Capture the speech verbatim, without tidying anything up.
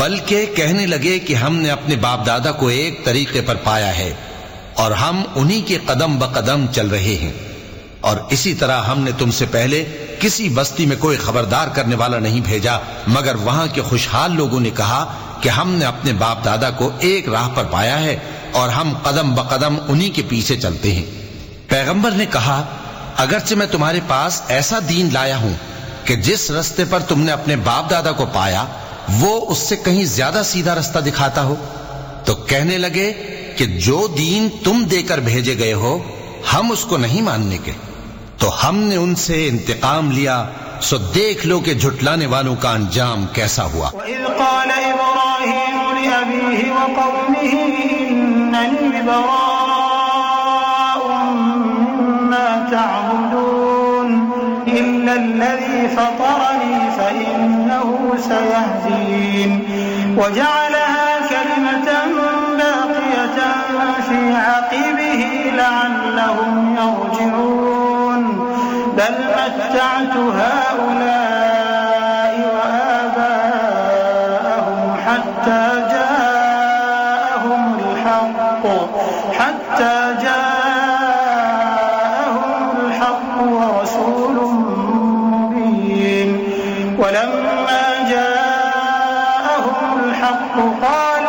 بلکہ کہنے لگے کہ ہم نے اپنے باپ دادا کو ایک طریقے پر پایا ہے اور ہم انہی کے قدم بقدم چل رہے ہیں، اور اسی طرح ہم نے تم سے پہلے کسی بستی میں کوئی خبردار کرنے والا نہیں بھیجا مگر وہاں کے خوشحال لوگوں نے کہا کہ ہم نے اپنے باپ دادا کو ایک راہ پر پایا ہے اور ہم قدم بقدم انہی کے پیچھے چلتے ہیں۔ پیغمبر نے کہا اگرچہ میں تمہارے پاس ایسا دین لایا ہوں کہ جس رستے پر تم نے اپنے باپ دادا کو پایا وہ اس سے کہیں زیادہ سیدھا رستہ دکھاتا ہو، تو کہنے لگے کہ جو دین تم دے کر بھیجے گئے ہو ہم اس کو نہیں ماننے کے، تو ہم نے ان سے انتقام لیا، سو دیکھ لو کہ جھٹلانے والوں کا انجام کیسا ہوا۔ وَإِذْ قَالَ إِبْرَاهِيمُ لِأَبِيهِ وَقَوْمِهِ إِنَّنِي بَرَاءٌ مِّمَّا تَعْبُدُونَ إِلَّا الَّذِي فَطَرَنِي فَإِنَّهُ سَيَهْدِينِ وَجَعَلَهَا كَلِمَةً بَاقِيَةً فِي عَقِبِهِ لَعَلَّهُمْ يَرْجِعُونَ بَلْ مَتَّعْتُ هَٰؤُلَاءِ وَآبَاءَهُمْ حَتَّىٰ جَاءَهُمُ الْحَقُّ حَتَّىٰ جَاءَهُمُ الْحَقُّ وَرَسُولٌ مُّبِينٌ وَلَمَّا جَاءَهُمُ الْحَقُّ قَالَ